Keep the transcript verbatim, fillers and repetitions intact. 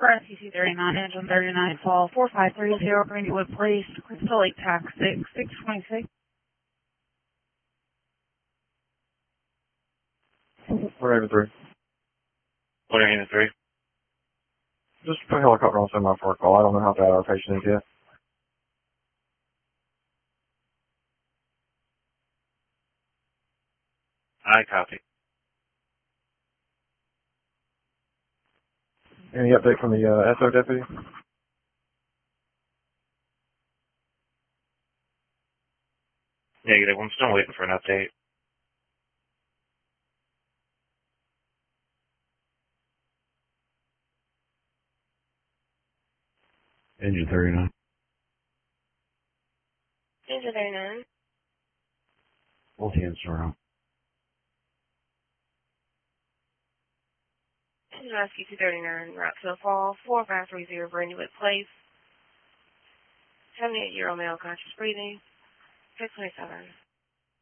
C C thirty-nine, engine thirty-nine, fall four five three zero, Greenwood Place, Crystal Lake, tax six, six twenty-six. We're Raven three. What are you three? Just put a helicopter on semi for a call. I don't know how bad our patient is yet. I copy. Any update from the uh, S O deputy? Negative. I'm still waiting for an update. Engine thirty-nine. Engine thirty-nine. Multi-engine around. Engine Rescue two thirty-nine, route to the fall, four five three zero, Greenwood Place. seventy-eight-year-old male, conscious breathing. six twenty-seven.